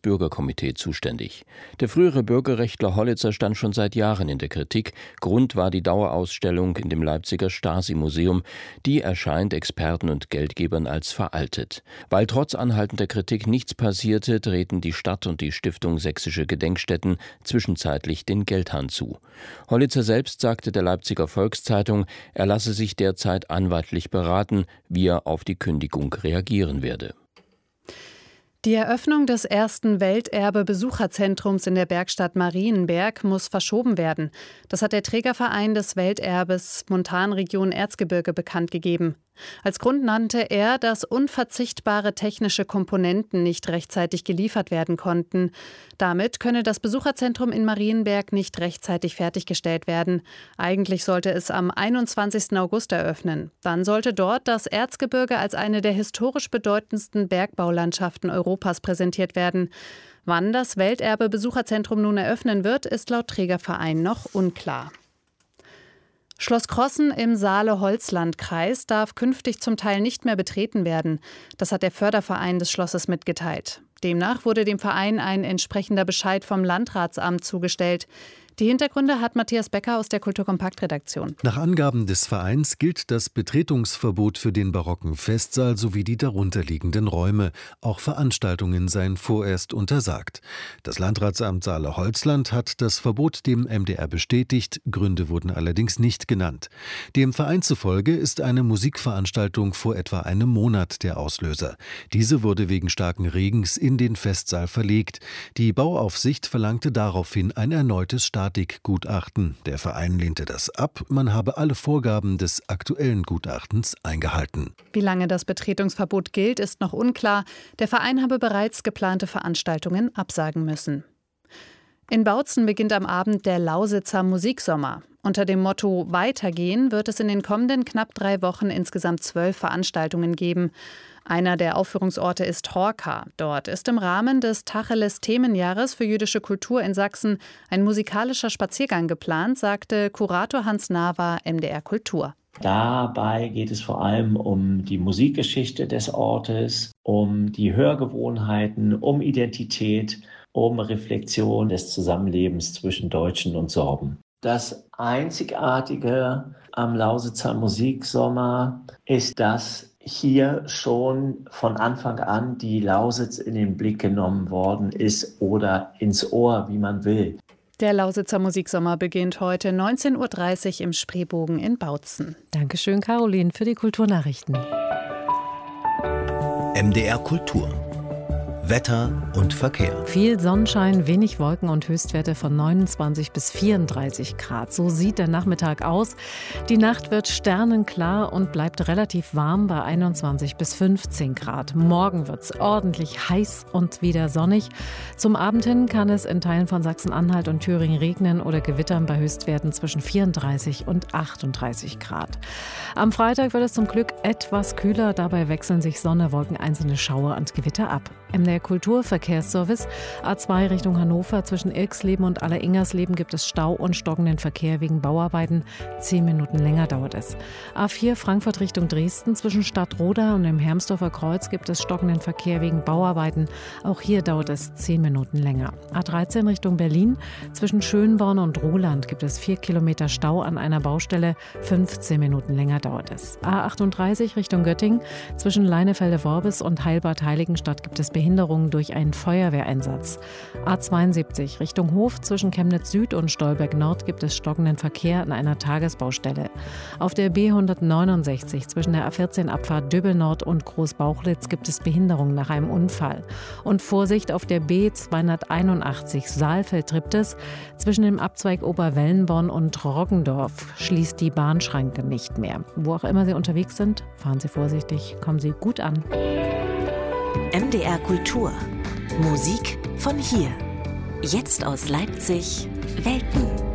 Bürgerkomitee zuständig. Der frühere Bürgerrechtler Hollitzer stand schon seit Jahren in der Kritik. Grund war die Dauerausstellung in dem Leipziger Stasi-Museum. Die erscheint Experten und Geldgebern als veraltet. Weil trotz anhaltender Kritik nichts passierte, drehten die Stadt und die Stiftung Sächsische Gedenkstätten zwischenzeitlich den Geldhahn zu. Hollitzer selbst sagte der Leipziger Volkszeitung, er lasse sich derzeit anwaltlich beraten, wie er auf die Kündigung reagieren werde. Die Eröffnung des ersten Welterbe-Besucherzentrums in der Bergstadt Marienberg muss verschoben werden. Das hat der Trägerverein des Welterbes Montanregion Erzgebirge bekannt gegeben. Als Grund nannte er, dass unverzichtbare technische Komponenten nicht rechtzeitig geliefert werden konnten. Damit könne das Besucherzentrum in Marienberg nicht rechtzeitig fertiggestellt werden. Eigentlich sollte es am 21. August eröffnen. Dann sollte dort das Erzgebirge als eine der historisch bedeutendsten Bergbaulandschaften Europas präsentiert werden. Wann das Welterbe-Besucherzentrum nun eröffnen wird, ist laut Trägerverein noch unklar. Schloss Crossen im Saale-Holzland-Kreis darf künftig zum Teil nicht mehr betreten werden. Das hat der Förderverein des Schlosses mitgeteilt. Demnach wurde dem Verein ein entsprechender Bescheid vom Landratsamt zugestellt. Die Hintergründe hat Matthias Becker aus der Kulturkompakt-Redaktion. Nach Angaben des Vereins gilt das Betretungsverbot für den barocken Festsaal sowie die darunterliegenden Räume. Auch Veranstaltungen seien vorerst untersagt. Das Landratsamt Saale-Holzland hat das Verbot dem MDR bestätigt. Gründe wurden allerdings nicht genannt. Dem Verein zufolge ist eine Musikveranstaltung vor etwa einem Monat der Auslöser. Diese wurde wegen starken Regens in den Festsaal verlegt. Die Bauaufsicht verlangte daraufhin ein erneutes Statikgutachten. Der Verein lehnte das ab. Man habe alle Vorgaben des aktuellen Gutachtens eingehalten. Wie lange das Betretungsverbot gilt, ist noch unklar. Der Verein habe bereits geplante Veranstaltungen absagen müssen. In Bautzen beginnt am Abend der Lausitzer Musiksommer. Unter dem Motto Weitergehen wird es in den kommenden knapp 3 Wochen insgesamt 12 Veranstaltungen geben. Einer der Aufführungsorte ist Horka. Dort ist im Rahmen des Tacheles-Themenjahres für jüdische Kultur in Sachsen ein musikalischer Spaziergang geplant, sagte Kurator Hans Nawa, MDR Kultur. Dabei geht es vor allem um die Musikgeschichte des Ortes, um die Hörgewohnheiten, um Identität, um Reflexion des Zusammenlebens zwischen Deutschen und Sorben. Das Einzigartige am Lausitzer Musiksommer ist, dass hier schon von Anfang an die Lausitz in den Blick genommen worden ist oder ins Ohr, wie man will. Der Lausitzer Musiksommer beginnt heute 19.30 Uhr im Spreebogen in Bautzen. Dankeschön, Caroline, für die Kulturnachrichten. MDR Kultur. Wetter und Verkehr. Viel Sonnenschein, wenig Wolken und Höchstwerte von 29 bis 34 Grad. So sieht der Nachmittag aus. Die Nacht wird sternenklar und bleibt relativ warm bei 21 bis 15 Grad. Morgen wird es ordentlich heiß und wieder sonnig. Zum Abend hin kann es in Teilen von Sachsen-Anhalt und Thüringen regnen oder gewittern bei Höchstwerten zwischen 34 und 38 Grad. Am Freitag wird es zum Glück etwas kühler. Dabei wechseln sich Sonne, Wolken, einzelne Schauer und Gewitter ab. MDR Kulturverkehrsservice. A2 Richtung Hannover zwischen Irksleben und Alleringersleben gibt es Stau und stockenden Verkehr wegen Bauarbeiten. 10 Minuten länger dauert es. A4 Frankfurt Richtung Dresden zwischen Stadtroda und dem Hermsdorfer Kreuz gibt es stockenden Verkehr wegen Bauarbeiten. Auch hier dauert es 10 Minuten länger. A13 Richtung Berlin zwischen Schönborn und Roland gibt es 4 Kilometer Stau an einer Baustelle. 15 Minuten länger dauert es. A38 Richtung Göttingen zwischen Leinefelde-Worbis und Heilbad-Heiligenstadt gibt es Behinderungen durch einen Feuerwehreinsatz. A72 Richtung Hof zwischen Chemnitz Süd und Stolberg Nord gibt es stockenden Verkehr an einer Tagesbaustelle. Auf der B169 zwischen der A14 Abfahrt Döbel Nord und Großbauchlitz gibt es Behinderungen nach einem Unfall. Und Vorsicht auf der B281 Saalfeld-Triptis zwischen dem Abzweig Oberwellenborn und Roggendorf schließt die Bahnschranke nicht mehr. Wo auch immer Sie unterwegs sind, fahren Sie vorsichtig, kommen Sie gut an. MDR Kultur. Musik von hier. Jetzt aus Leipzig. Welten.